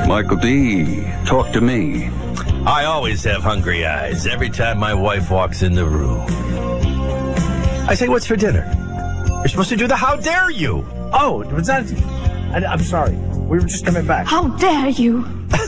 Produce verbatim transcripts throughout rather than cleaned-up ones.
Michael D., talk to me. I always have hungry eyes every time my wife walks in the room. I say, what's for dinner? You're supposed to do the how dare you. Oh, was that... I, I'm sorry. We were just coming back. How dare you?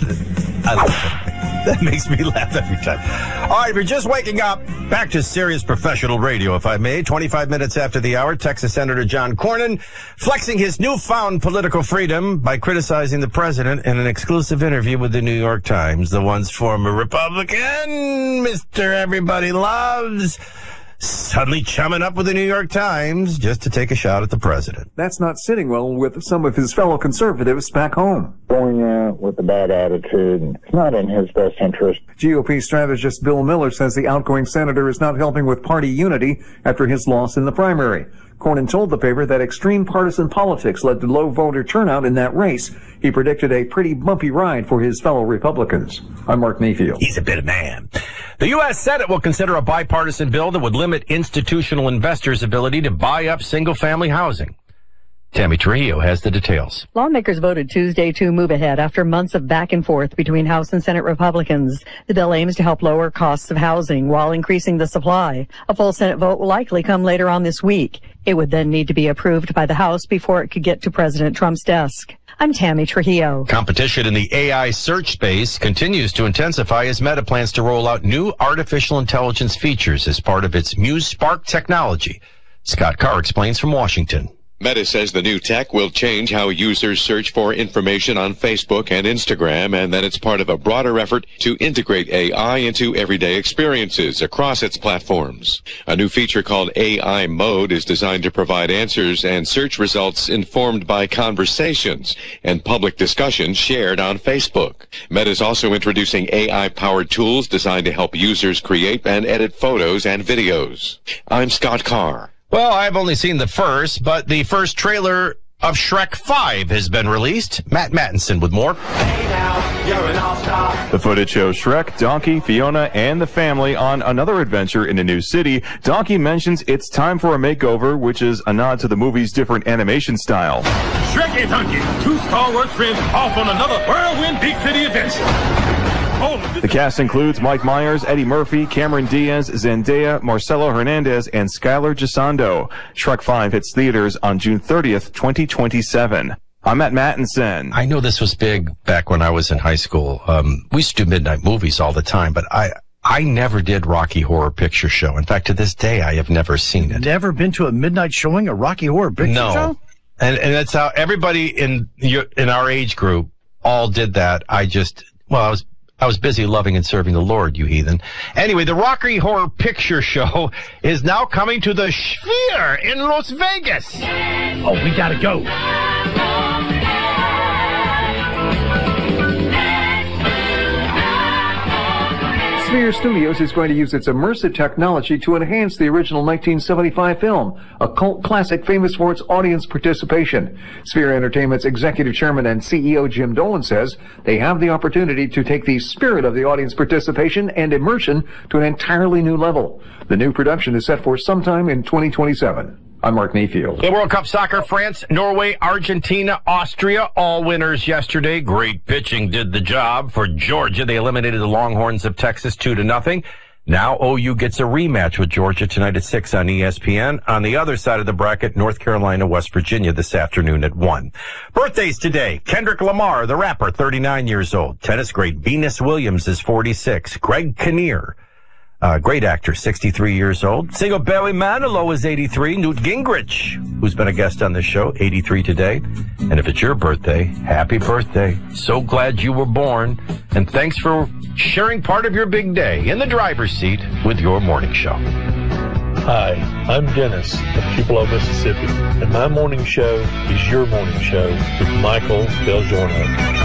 I love it. That makes me laugh every time. All right, if you're just waking up, back to serious professional radio, if I may. twenty-five minutes after the hour, Texas Senator John Cornyn flexing his newfound political freedom by criticizing the president in an exclusive interview with the New York Times. The once former Republican, Mister Everybody Loves, suddenly chumming up with the New York Times just to take a shot at the president. That's not sitting well with some of his fellow conservatives back home. Going out with a bad attitude, and it's not in his best interest. G O P strategist Bill Miller says the outgoing senator is not helping with party unity after his loss in the primary. Cornyn told the paper that extreme partisan politics led to low voter turnout in that race. He predicted a pretty bumpy ride for his fellow Republicans. I'm Mark Mayfield. He's a bit of man. The U S Senate will consider a bipartisan bill that would limit institutional investors' ability to buy up single-family housing. Tammy Trujillo has the details. Lawmakers voted Tuesday to move ahead after months of back and forth between House and Senate Republicans. The bill aims to help lower costs of housing while increasing the supply. A full Senate vote will likely come later on this week. It would then need to be approved by the House before it could get to President Trump's desk. I'm Tammy Trujillo. Competition in the A I search space continues to intensify as Meta plans to roll out new artificial intelligence features as part of its Muse Spark technology. Scott Carr explains from Washington. Meta says the new tech will change how users search for information on Facebook and Instagram, and that it's part of a broader effort to integrate A I into everyday experiences across its platforms. A new feature called A I Mode is designed to provide answers and search results informed by conversations and public discussion shared on Facebook. Meta is also introducing A I-powered tools designed to help users create and edit photos and videos. I'm Scott Carr. Well, I've only seen the first, but the first trailer of Shrek five has been released. Matt Mattinson with more. Hey now, you're an all-star. The footage shows Shrek, Donkey, Fiona, and the family on another adventure in a new city. Donkey mentions it's time for a makeover, which is a nod to the movie's different animation style. Shrek and Donkey, two Star Wars friends off on another whirlwind big city adventure. The cast includes Mike Myers, Eddie Murphy, Cameron Diaz, Zendaya, Marcelo Hernandez, and Skylar Gisondo. Shrek five hits theaters on June thirtieth, twenty twenty-seven. I'm Matt Mattinson. I know this was big back when I was in high school. Um, we used to do midnight movies all the time, but I... I never did Rocky Horror Picture Show. In fact, to this day, I have never seen it. Never been to a midnight showing, a Rocky Horror Picture no. Show? And, and that's how everybody in your, in our age group all did that. I just, well, I was, I was busy loving and serving the Lord, you heathen. Anyway, the Rocky Horror Picture Show is now coming to the Sphere in Las Vegas. Oh, we gotta go. Sphere Studios is going to use its immersive technology to enhance the original nineteen seventy-five film, a cult classic famous for its audience participation. Sphere Entertainment's executive chairman and C E O Jim Dolan says they have the opportunity to take the spirit of the audience participation and immersion to an entirely new level. The new production is set for sometime in twenty twenty-seven. I'm Mark Mayfield. In World Cup soccer, France, Norway, Argentina, Austria, all winners yesterday. Great pitching did the job. For Georgia, they eliminated the Longhorns of Texas two to nothing. Now O U gets a rematch with Georgia tonight at six on E S P N. On the other side of the bracket, North Carolina, West Virginia this afternoon at one. Birthdays today. Kendrick Lamar, the rapper, thirty-nine years old. Tennis great Venus Williams is forty-six. Greg Kinnear, Uh, great actor, sixty-three years old. Singer Barry Manilow is eighty-three. Newt Gingrich, who's been a guest on this show, eighty-three today. And if it's your birthday, happy birthday. So glad you were born. And thanks for sharing part of your big day in the driver's seat with your morning show. Hi, I'm Dennis of Tupelo, Mississippi. And my morning show is your morning show with Michael Del Giorno.